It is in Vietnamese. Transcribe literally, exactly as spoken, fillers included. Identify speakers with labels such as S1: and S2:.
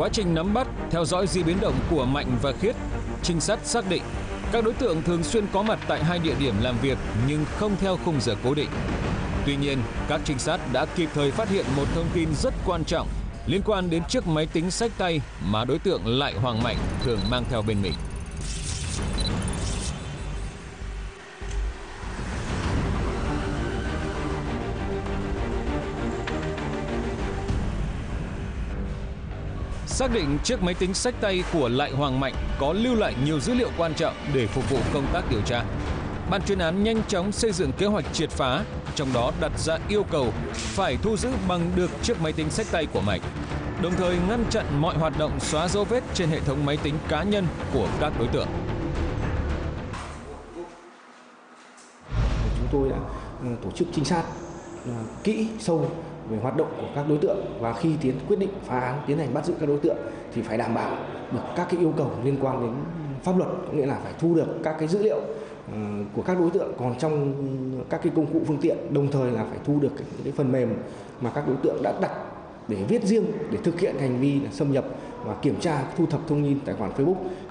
S1: Quá trình nắm bắt, theo dõi di biến động của Mạnh và Khiết, trinh sát xác định các đối tượng thường xuyên có mặt tại hai địa điểm làm việc nhưng không theo khung giờ cố định. Tuy nhiên, các trinh sát đã kịp thời phát hiện một thông tin rất quan trọng liên quan đến chiếc máy tính xách tay mà đối tượng Lại Hoàng Mạnh thường mang theo bên mình. Xác định chiếc máy tính xách tay của Lại Hoàng Mạnh có lưu lại nhiều dữ liệu quan trọng để phục vụ công tác điều tra. Ban chuyên án nhanh chóng xây dựng kế hoạch triệt phá, trong đó đặt ra yêu cầu phải thu giữ bằng được chiếc máy tính xách tay của Mạnh, đồng thời ngăn chặn mọi hoạt động xóa dấu vết trên hệ thống máy tính cá nhân của các đối tượng.
S2: Chúng tôi đã tổ chức trinh sát kỹ sâu về hoạt động của các đối tượng, và khi tiến quyết định phá án, tiến hành bắt giữ các đối tượng thì phải đảm bảo được các cái yêu cầu liên quan đến pháp luật, có nghĩa là phải thu được các cái dữ liệu của các đối tượng còn trong các cái công cụ phương tiện, đồng thời là phải thu được những cái phần mềm mà các đối tượng đã đặt để viết riêng để thực hiện hành vi là xâm nhập và kiểm tra thu thập thông tin tài khoản Facebook.